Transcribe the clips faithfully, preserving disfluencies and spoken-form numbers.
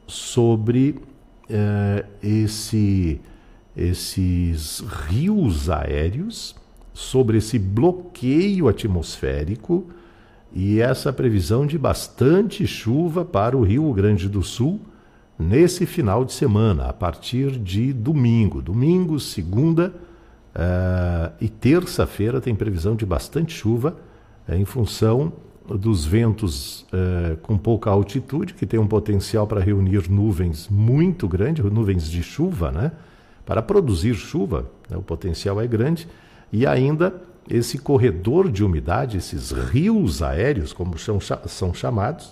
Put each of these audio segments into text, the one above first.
sobre uh, esse, esses rios aéreos, sobre esse bloqueio atmosférico e essa previsão de bastante chuva para o Rio Grande do Sul nesse final de semana, a partir de domingo. Domingo, segunda uh, e terça-feira tem previsão de bastante chuva uh, em função dos ventos uh, com pouca altitude, que tem um potencial para reunir nuvens muito grande, nuvens de chuva, né? Para produzir chuva, né? O potencial é grande, e ainda esse corredor de umidade, esses rios aéreos, como são, são chamados,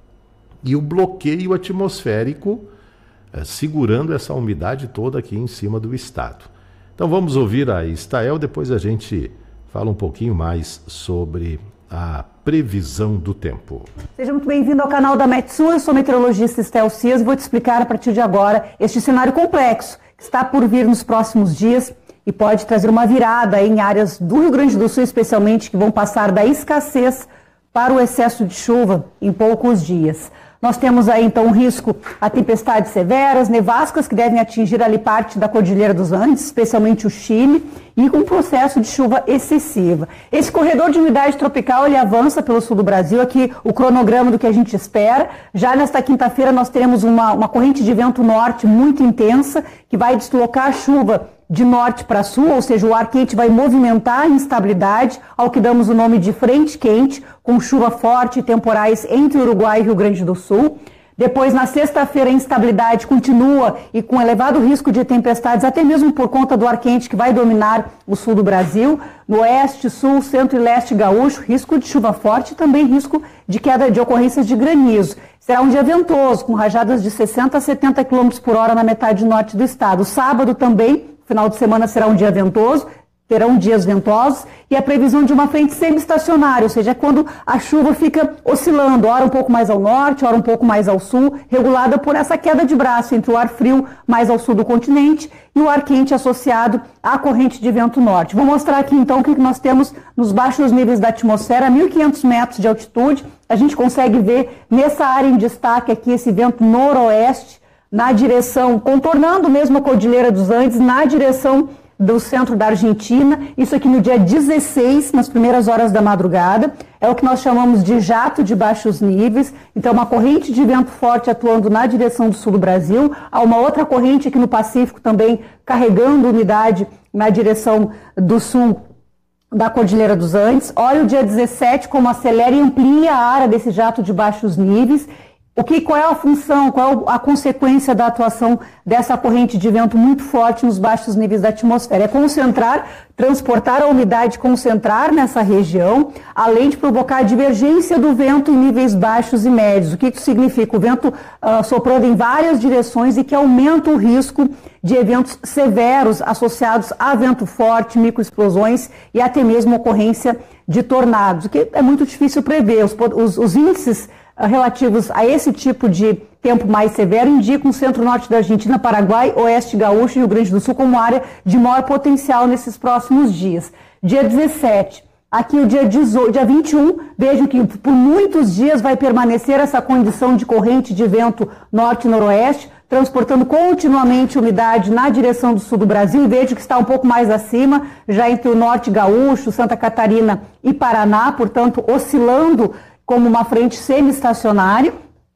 e o bloqueio atmosférico uh, segurando essa umidade toda aqui em cima do estado. Então vamos ouvir a Estael, depois a gente fala um pouquinho mais sobre a previsão do tempo. Seja muito bem-vindo ao canal da Metsul, eu sou a meteorologista Estel Cias e vou te explicar a partir de agora este cenário complexo que está por vir nos próximos dias e pode trazer uma virada em áreas do Rio Grande do Sul, especialmente, que vão passar da escassez para o excesso de chuva em poucos dias. Nós temos aí, então, um risco a tempestades severas, nevascas que devem atingir ali parte da Cordilheira dos Andes, especialmente o Chile, e com um processo de chuva excessiva. Esse corredor de umidade tropical, ele avança pelo sul do Brasil, aqui o cronograma do que a gente espera. Já nesta quinta-feira nós teremos uma, uma corrente de vento norte muito intensa, que vai deslocar a chuva de norte para sul, ou seja, o ar quente vai movimentar a instabilidade, ao que damos o nome de frente quente, com chuva forte e temporais entre Uruguai e Rio Grande do Sul. Depois, na sexta-feira, a instabilidade continua e com elevado risco de tempestades, até mesmo por conta do ar quente que vai dominar o sul do Brasil. No oeste, sul, centro e leste gaúcho, risco de chuva forte e também risco de queda de ocorrências de granizo. Será um dia ventoso, com rajadas de sessenta a setenta quilômetros por hora na metade norte do estado. Sábado também, final de semana, será um dia ventoso, terão dias ventosos e a previsão de uma frente semi-estacionária, ou seja, é quando a chuva fica oscilando, ora um pouco mais ao norte, ora um pouco mais ao sul, regulada por essa queda de braço entre o ar frio mais ao sul do continente e o ar quente associado à corrente de vento norte. Vou mostrar aqui então o que nós temos nos baixos níveis da atmosfera, a mil e quinhentos metros de altitude. A gente consegue ver nessa área em destaque aqui esse vento noroeste, na direção, contornando mesmo a Cordilheira dos Andes, na direção do centro da Argentina, isso aqui no dia dezesseis, nas primeiras horas da madrugada, é o que nós chamamos de jato de baixos níveis, então uma corrente de vento forte atuando na direção do sul do Brasil, há uma outra corrente aqui no Pacífico também carregando umidade na direção do sul da Cordilheira dos Andes. Olha o dia dezessete como acelera e amplia a área desse jato de baixos níveis. O que, qual é a função, qual é a consequência da atuação dessa corrente de vento muito forte nos baixos níveis da atmosfera? É concentrar, transportar a umidade, concentrar nessa região, além de provocar a divergência do vento em níveis baixos e médios. O que isso significa? O vento uh, soprando em várias direções e que aumenta o risco de eventos severos associados a vento forte, microexplosões e até mesmo ocorrência de tornados, o que é muito difícil prever. Os, os, os índices relativos a esse tipo de tempo mais severo indicam o centro-norte da Argentina, Paraguai, oeste gaúcho e Rio Grande do Sul como área de maior potencial nesses próximos dias. Dia dezessete, aqui o dia, dezoito, dia vinte e um, vejo que por muitos dias vai permanecer essa condição de corrente de vento norte e noroeste, transportando continuamente umidade na direção do sul do Brasil, e vejo que está um pouco mais acima, já entre o norte gaúcho, Santa Catarina e Paraná, portanto, oscilando como uma frente semi-estacionária.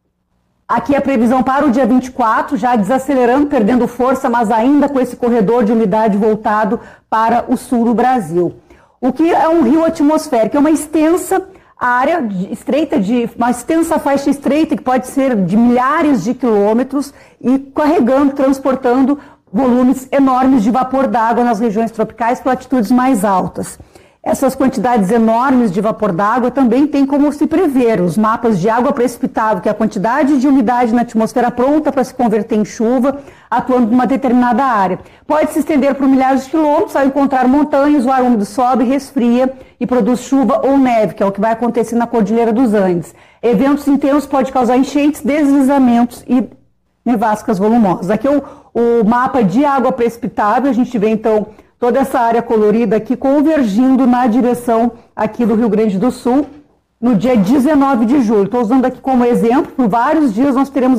Aqui a previsão para o dia vinte e quatro, já desacelerando, perdendo força, mas ainda com esse corredor de umidade voltado para o sul do Brasil. O que é um rio atmosférico? É uma extensa área de, estreita, de, uma extensa faixa estreita que pode ser de milhares de quilômetros e carregando, transportando volumes enormes de vapor d'água nas regiões tropicais para altitudes mais altas. Essas quantidades enormes de vapor d'água também tem como se prever os mapas de água precipitável, que é a quantidade de umidade na atmosfera pronta para se converter em chuva, atuando numa determinada área. Pode se estender por milhares de quilômetros, ao encontrar montanhas, o ar úmido sobe, resfria e produz chuva ou neve, que é o que vai acontecer na Cordilheira dos Andes. Eventos intensos podem causar enchentes, deslizamentos e nevascas volumosas. Aqui é o, o mapa de água precipitável, a gente vê então toda essa área colorida aqui convergindo na direção aqui do Rio Grande do Sul no dia dezenove de julho. Estou usando aqui como exemplo, por vários dias nós teremos